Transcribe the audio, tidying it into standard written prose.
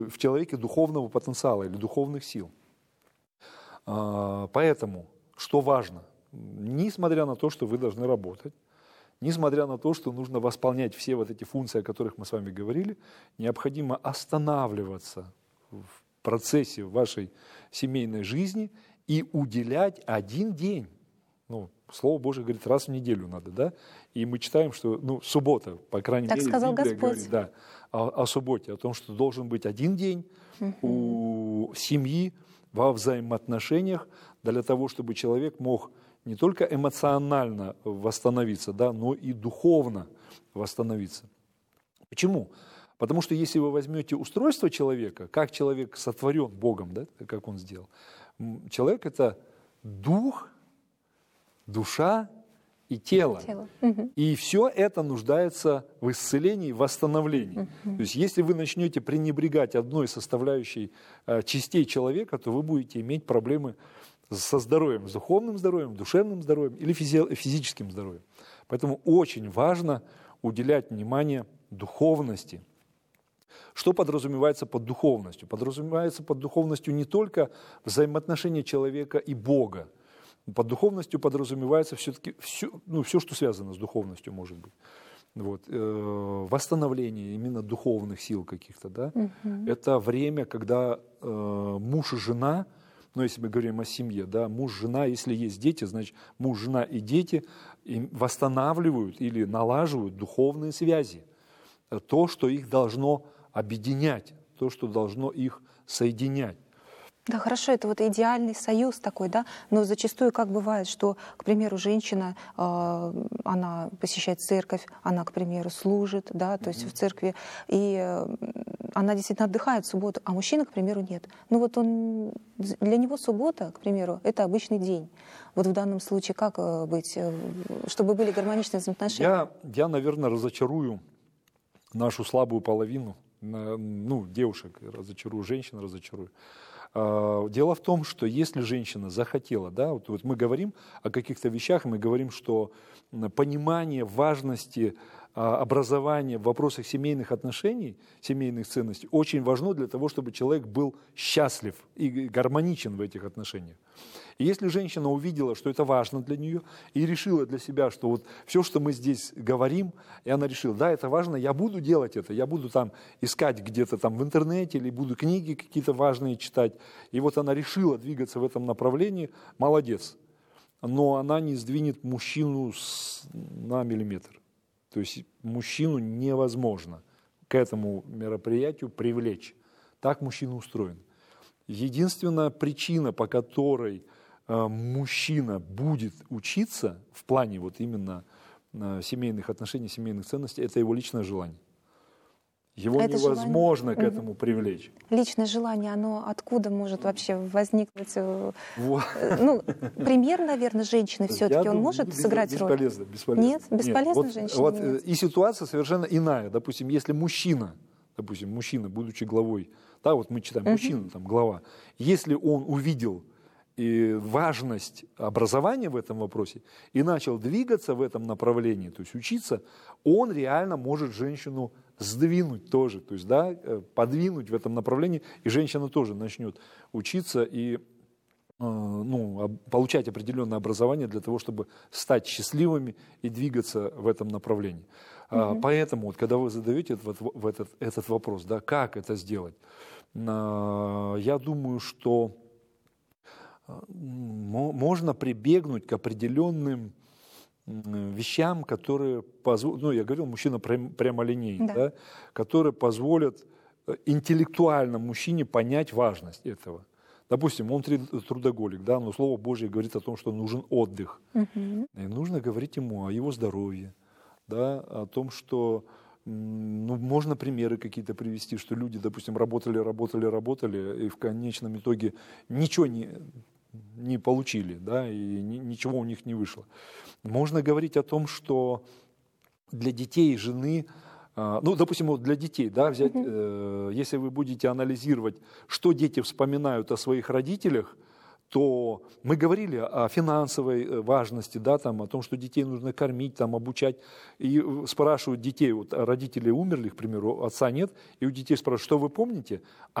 в человеке духовного потенциала или духовных сил. Поэтому, что важно, несмотря на то, что вы должны работать, несмотря на то, что нужно восполнять все вот эти функции, о которых мы с вами говорили, необходимо останавливаться в процессе вашей семейной жизни и уделять один день. Слово Божие говорит, раз в неделю надо, да? И мы читаем, что, суббота, по крайней мере, сказал Библия Господь. говорит, да, о субботе, о том, что должен быть один день у семьи во взаимоотношениях для того, чтобы человек мог не только эмоционально восстановиться, да, но и духовно восстановиться. Почему? Потому что если вы возьмете устройство человека, как человек сотворен Богом, да, как он сделал, человек – это дух, душа и тело. И все это нуждается в исцелении, в восстановлении. То есть если вы начнете пренебрегать одной составляющей частей человека, то вы будете иметь проблемы со здоровьем, с духовным здоровьем, душевным здоровьем или физическим здоровьем. Поэтому очень важно уделять внимание духовности. Что подразумевается под духовностью? Подразумевается под духовностью не только взаимоотношения человека и Бога. Под духовностью подразумевается все-таки все, что связано с духовностью, может быть. Восстановление именно духовных сил каких-то. Да? Это время, когда муж и жена, если мы говорим о семье, да, муж, жена, если есть дети, значит муж, жена и дети восстанавливают или налаживают духовные связи. То, что их должно объединять, то, что должно их соединять. Да, хорошо, это вот идеальный союз такой, да, но зачастую как бывает, что, к примеру, женщина, она посещает церковь, она, к примеру, служит, да, то есть в церкви, и она действительно отдыхает в субботу, а мужчина, к примеру, нет. Для него суббота, к примеру, это обычный день. Вот в данном случае как быть, чтобы были гармоничные взаимоотношения? Я, наверное, разочарую нашу слабую половину, девушек разочарую, женщин разочарую. Дело в том, что если женщина захотела, да, вот мы говорим о каких-то вещах, мы говорим, что понимание важности образования в вопросах семейных отношений, семейных ценностей очень важно для того, чтобы человек был счастлив и гармоничен в этих отношениях. И если женщина увидела, что это важно для нее, и решила для себя, что вот все, что мы здесь говорим, и она решила, да, это важно, я буду делать это, я буду там искать где-то там в интернете, или буду книги какие-то важные читать, и вот она решила двигаться в этом направлении, молодец. Но она не сдвинет мужчину на миллиметр. То есть мужчину невозможно к этому мероприятию привлечь. Так мужчина устроен. Единственная причина, по которой мужчина будет учиться в плане вот именно семейных отношений, семейных ценностей, это его личное желание. Его это невозможно желание. к этому привлечь. Личное желание, оно откуда может вообще возникнуть? Пример, наверное, женщины все-таки, он может сыграть роль? Бесполезно. Нет, бесполезно женщина. И ситуация совершенно иная. Допустим, если мужчина, будучи главой, да, вот мы читаем, мужчина, там, глава, если он увидел важность образования в этом вопросе и начал двигаться в этом направлении, то есть учиться, он реально может женщину сдвинуть тоже, то есть, да, подвинуть в этом направлении, и женщина тоже начнет учиться и получать определенное образование для того, чтобы стать счастливыми и двигаться в этом направлении. Поэтому, вот, когда вы задаете этот вопрос, да, как это сделать, я думаю, что можно прибегнуть к определенным вещам, которые позволят, я говорил, мужчина прямолинейный, да, которые позволят интеллектуально мужчине понять важность этого. Допустим, он трудоголик, да, но Слово Божье говорит о том, что нужен отдых. И нужно говорить ему о его здоровье, да, о том, что можно примеры какие-то привести, что люди, допустим, работали, и в конечном итоге ничего не получили, да, и ничего у них не вышло. Можно говорить о том, что для детей, жены, допустим, вот для детей, да, взять, если вы будете анализировать, что дети вспоминают о своих родителях, то мы говорили о финансовой важности, да, там, о том, что детей нужно кормить, там, обучать. И спрашивают детей, вот родители умерли, к примеру, отца нет, и у детей спрашивают, что вы помните?